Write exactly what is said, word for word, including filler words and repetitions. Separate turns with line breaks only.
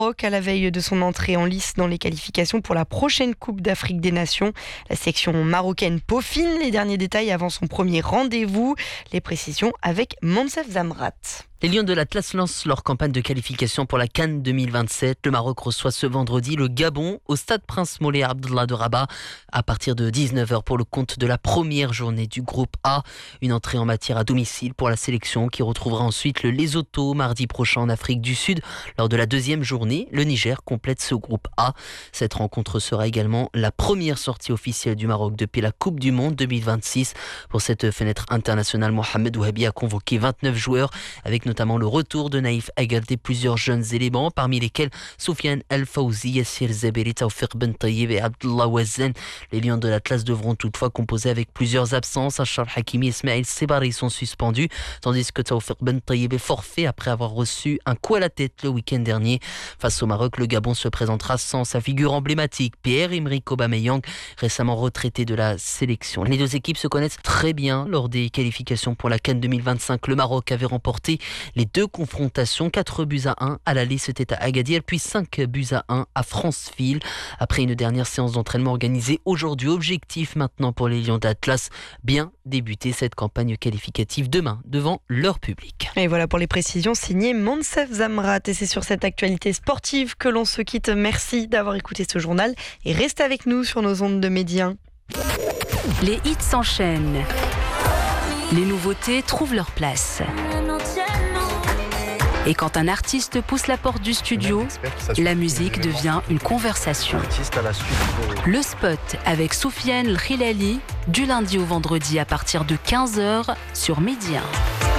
À la veille de son entrée en lice dans les qualifications pour la prochaine Coupe d'Afrique des Nations. La section marocaine peaufine les derniers détails avant son premier rendez-vous. Les précisions avec Monsef Zamrat.
Les Lions de l'Atlas lancent leur campagne de qualification pour la CAN deux mille vingt-sept. Le Maroc reçoit ce vendredi le Gabon au stade Prince Moulay Abdallah de Rabat à partir de dix-neuf heures pour le compte de la première journée du groupe A. Une entrée en matière à domicile pour la sélection qui retrouvera ensuite le Lesotho mardi prochain en Afrique du Sud. Lors de la deuxième journée, le Niger complète ce groupe A. Cette rencontre sera également la première sortie officielle du Maroc depuis la Coupe du Monde deux mille vingt-six. Pour cette fenêtre internationale, Mohamed Ouahabi a convoqué vingt-neuf joueurs avec notamment le retour de Naïf Aguerd et plusieurs jeunes éléments, parmi lesquels Soufiane El Fawzi, Yassir Zaberi, Tawfiq Ben Tayyib et Abdullah Wazen. Les Lions de l'Atlas devront toutefois composer avec plusieurs absences. Achar Hakimi et Ismaël Sebari sont suspendus, tandis que Tawfiq Ben Tayyib est forfait après avoir reçu un coup à la tête le week-end dernier. Face au Maroc, le Gabon se présentera sans sa figure emblématique, Pierre-Emerick Aubameyang, récemment retraité de la sélection. Les deux équipes se connaissent très bien lors des qualifications pour la CAN deux mille vingt-cinq. Le Maroc avait remporté les deux confrontations, quatre buts à un à l'aller, c'était à Agadir, puis cinq buts à un à Franceville. Après une dernière séance d'entraînement organisée aujourd'hui, objectif maintenant pour les Lions d'Atlas, bien débuter cette campagne qualificative demain devant leur public.
Et voilà pour les précisions signées Monsef Zamrat. Et c'est sur cette actualité sportive que l'on se quitte. Merci d'avoir écouté ce journal et restez avec nous sur nos ondes de Média.
Les hits s'enchaînent. Les nouveautés trouvent leur place. Et quand un artiste pousse la porte du studio, la musique devient une conversation. Le spot avec Soufiane El Khilali, du lundi au vendredi à partir de quinze heures sur Média.